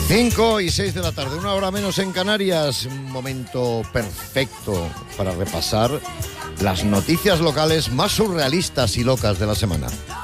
5 y 6 de la tarde, una hora menos en Canarias. Un momento perfecto para repasar las noticias locales más surrealistas y locas de la semana.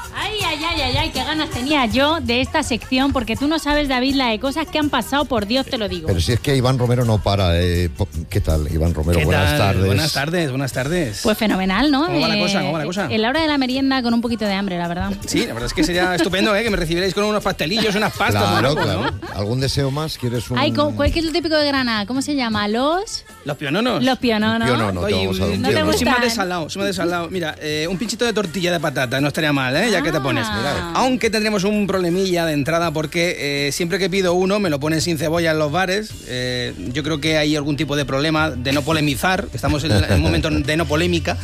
Ay, qué ganas tenía yo de esta sección, porque tú no sabes, David, la de cosas que han pasado, por Dios te lo digo. Pero si es que Iván Romero no para. ¿Qué tal, Iván Romero? Buenas tardes. Buenas tardes. Pues fenomenal, ¿no? ¿Cómo va la cosa? En la hora de la merienda con un poquito de hambre, la verdad. Sí, la verdad es que sería estupendo, que me recibierais con unos pastelillos, unas pastas. Claro. ¿no? ¿Algún deseo más? ¿Quieres un...? Ay, ¿cuál es lo típico de Granada? ¿Cómo se llama? Los piononos. Los piononos. Pionono, te vamos a dar un ¿No te pionono. gustan? Soy más desalado. Mira, un pinchito de tortilla de patata, no estaría mal, ya que te pones. Mira. Aunque tendremos un problemilla de entrada porque siempre que pido uno me lo ponen sin cebolla en los bares. Yo creo que hay algún tipo de problema de no polemizar. Estamos en un momento de no polémica.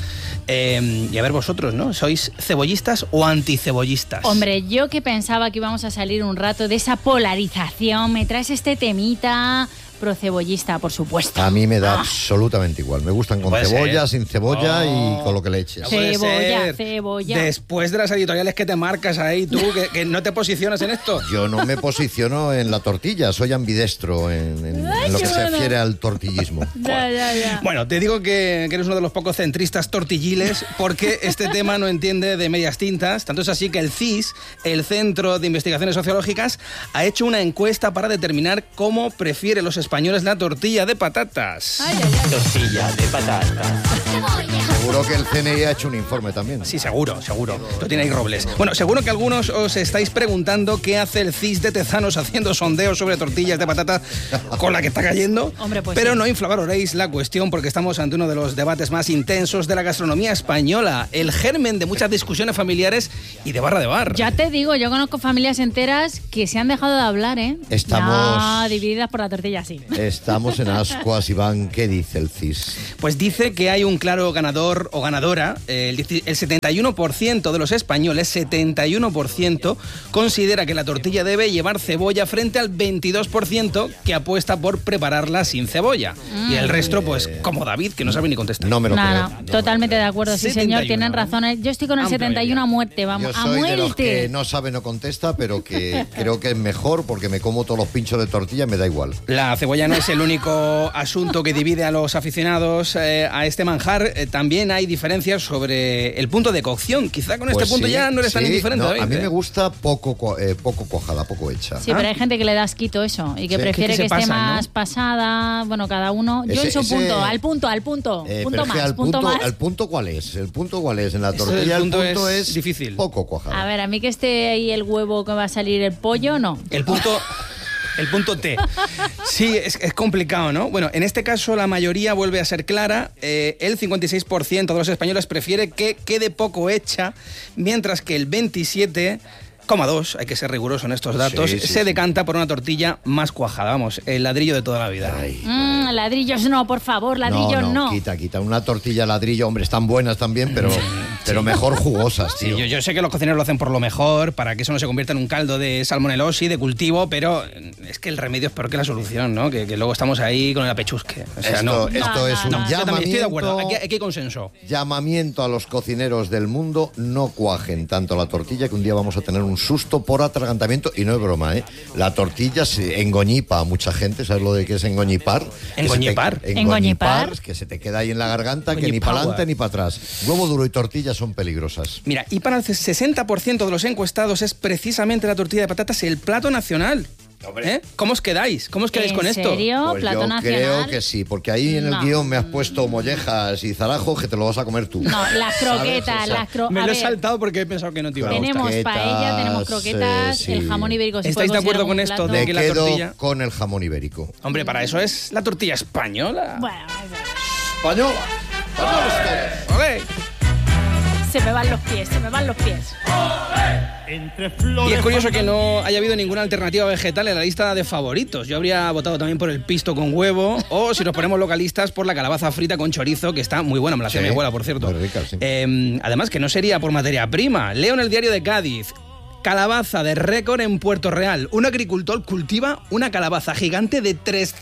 Y a ver vosotros, ¿no? ¿Sois cebollistas o anticebollistas? Hombre, yo que pensaba que íbamos a salir un rato de esa polarización, me traes este temita... Procebollista, por supuesto. A mí me da absolutamente igual. Me gustan con cebolla, sin cebolla y con lo que le eches. Cebolla. Después de las editoriales que te marcas ahí, tú, que no te posicionas en esto. Yo no me posiciono en la tortilla, soy ambidestro en lo que se refiere al tortillismo. Ya. Bueno, te digo que eres uno de los pocos centristas tortilliles, porque este tema no entiende de medias tintas. Tanto es así que el CIS, el Centro de Investigaciones Sociológicas, ha hecho una encuesta para determinar cómo prefieren los españoles la tortilla de patatas. Tortilla de patatas. Seguro que el CNI ha hecho un informe también. Sí, seguro. Lo tiene ahí Robles. Bueno, seguro que algunos os estáis preguntando qué hace el CIS de Tezanos haciendo sondeos sobre tortillas de patata con la que está cayendo. Hombre, pues pero sí. no inflamaréis la cuestión, porque estamos ante uno de los debates más intensos de la gastronomía española. El germen de muchas discusiones familiares y de barra de bar. Ya te digo, yo conozco familias enteras que se han dejado de hablar, Estamos divididas por la tortilla, sí. Estamos en ascuas, Iván. ¿Qué dice el CIS? Pues dice que hay un claro ganador o ganadora. El 71% de los españoles, 71%, considera que la tortilla debe llevar cebolla, frente al 22% que apuesta por prepararla sin cebolla. Y el resto, pues, como David, que no sabe ni contestar. No me lo creo. No, totalmente de acuerdo, sí 71, señor, tienen razón. Yo estoy con el Amplia 71 a muerte, vamos, Yo a soy muerte. de los que no sabe, no contesta, pero que creo que es mejor porque me como todos los pinchos de tortilla y me da igual. La cebolla no es el único asunto que divide a los aficionados a este manjar. También hay diferencias sobre el punto de cocción. Quizá con este punto sí, ya no eres tan indiferente. No, David, a mí me gusta poco cuajada, poco hecha. Sí, pero hay gente que le da asquito eso y que Sí. prefiere Que que se esté pasan, más ¿no? pasada. Bueno, cada uno. Yo hice un punto, al punto. Punto Pero es más, que al punto más. ¿al punto cuál es? ¿El punto cuál es? En la Eso tortilla del el punto punto es es difícil. poco cuajada. A ver, a mí que esté ahí el huevo que va a salir el pollo, no. El punto T. Sí, es complicado, ¿no? Bueno, en este caso la mayoría vuelve a ser clara. El 56% de los españoles prefiere que quede poco hecha, mientras que el 27,2%, hay que ser riguroso en estos datos, se decanta por una tortilla más cuajada. Vamos, el ladrillo de toda la vida. Ay, Ladrillos no, por favor, ladrillos no. Quita. Una tortilla ladrillo, hombre, están buenas también, pero mejor jugosas, Sí, tío. yo sé que los cocineros lo hacen por lo mejor, para que eso no se convierta en un caldo de salmonelosis, de cultivo, pero es que el remedio es peor que la solución, ¿no? Que luego estamos ahí con el apechusque. O sea, Esto es un yo también estoy de acuerdo. llamamiento. Aquí hay consenso. Llamamiento a los cocineros del mundo: no cuajen tanto la tortilla, que un día vamos a tener un susto por atragantamiento. Y no es broma, ¿eh? La tortilla se engoñipa a mucha gente. ¿Sabes lo de qué es engoñipar? ¿Engoñipar? Engoñipar. Que se te queda ahí en la garganta, que ni Engoñipar. para adelante ni para atrás. Huevo duro y tortilla son peligrosas. Mira, y para el 60% de los encuestados es precisamente la tortilla de patatas el plato nacional. ¿Cómo os quedáis? ¿Cómo os quedáis con esto? ¿En serio? Pues ¿Plato yo nacional? creo que sí, porque ahí en el No. guión me has puesto mollejas y zarajos que te lo vas a comer tú. No, las croquetas, Me a lo he ver, saltado porque he pensado que no te iba a gustar. tenemos croquetas, paella, tenemos croquetas, sí. el jamón ibérico. si ¿Estáis de podemos ir a acuerdo con algún esto plato. de Me que la quedo tortilla- con el jamón ibérico. Hombre, para eso es la tortilla española. Bueno, ¡Española! ¡Olé! se me van los pies. Y es curioso que no haya habido ninguna alternativa vegetal en la lista de favoritos. Yo habría votado también por el pisto con huevo, o si nos ponemos localistas, por la calabaza frita con chorizo, que está muy buena, me la hace Sí, mi abuela, por cierto. muy rica, sí. Además, que no sería por materia prima. Leo en el diario de Cádiz: Calabaza de récord en Puerto Real. Un agricultor cultiva una calabaza gigante de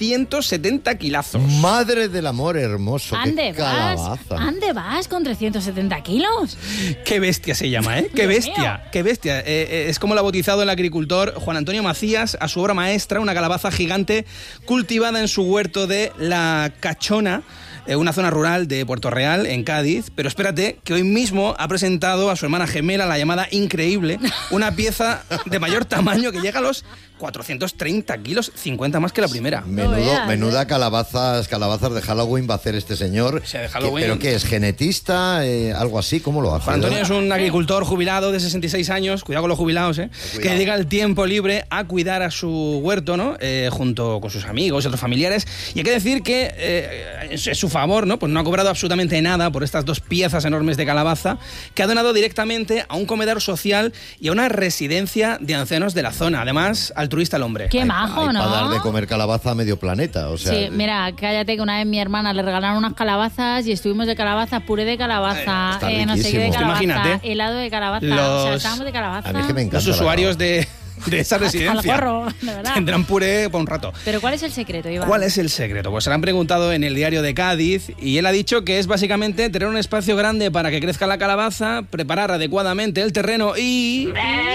370 kilazos. Madre del amor hermoso. ¿Ande qué vas? calabaza. ¿Ande vas con 370 kilos? ¡Qué bestia se llama, eh! ¡Qué Dios bestia! mío. ¡Qué bestia! Es como lo ha bautizado el agricultor Juan Antonio Macías a su obra maestra, una calabaza gigante cultivada en su huerto de La Cachona, una zona rural de Puerto Real, en Cádiz. Pero espérate, que hoy mismo ha presentado a su hermana gemela, la llamada Increíble, una pieza de mayor tamaño que llega a los 430 kilos, 50 más que la primera. Menuda calabazas de Halloween va a hacer este señor. O sea, de Halloween. ¿Pero qué es? ¿Genetista? ¿Algo así? ¿Cómo lo hace? Juan Antonio es un agricultor jubilado de 66 años, cuidado con los jubilados, que dedica el tiempo libre a cuidar a su huerto, ¿no? Junto con sus amigos y otros familiares. Y hay que decir que es su favor, ¿no? Pues no ha cobrado absolutamente nada por estas 2 piezas enormes de calabaza, que ha donado directamente a un comedor social y a una residencia de ancianos de la zona. Además, altruista el hombre. Qué majo, ¿no? Para dar de comer calabaza a medio planeta, o sea... Sí, mira, cállate que una vez mi hermana le regalaron unas calabazas y estuvimos de calabazas, puré de calabaza, Está no sé qué de riquísimo. calabaza, Imagínate. helado de calabaza, o sea, estábamos de calabaza. A mí que me encanta Los usuarios de esa residencia Al gorro, de verdad. tendrán puré por un rato. Pero ¿cuál es el secreto, Iván? ¿Cuál es el secreto? Pues se lo han preguntado en el Diario de Cádiz y él ha dicho que es básicamente tener un espacio grande para que crezca la calabaza, preparar adecuadamente el terreno y...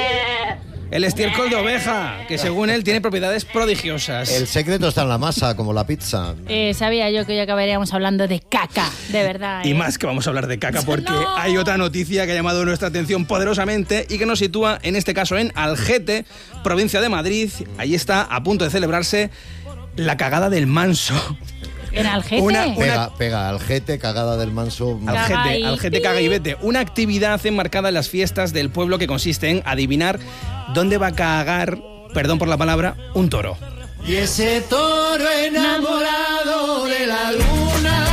el estiércol de oveja, que según él tiene propiedades prodigiosas. El secreto está en la masa, como la pizza. Sabía yo que hoy acabaríamos hablando de caca, de verdad. Y más que vamos a hablar de caca, porque ¡No! hay otra noticia que ha llamado nuestra atención poderosamente y que nos sitúa, en este caso, en Algete, provincia de Madrid. Ahí está a punto de celebrarse la cagada del Manso. ¿En Algete? Pega, Algete, cagada del Manso. Algete caga y vete. Una actividad enmarcada en las fiestas del pueblo que consiste en adivinar dónde va a cagar, perdón por la palabra, un toro. Y ese toro enamorado de la luna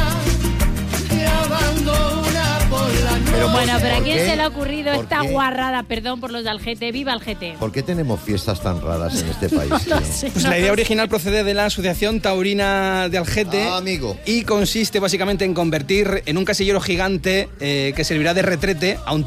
te abandona por la noche. Bueno, pero ¿a ¿por quién qué? se le ha ocurrido ¿Por esta qué? guarrada? Perdón por los de Algete, ¡viva Algete! ¿Por qué tenemos fiestas tan raras en este país? No tío? sé, Pues no la lo idea sé. original procede de la Asociación Taurina de Algete Amigo. y consiste básicamente en convertir en un casillero gigante que servirá de retrete a un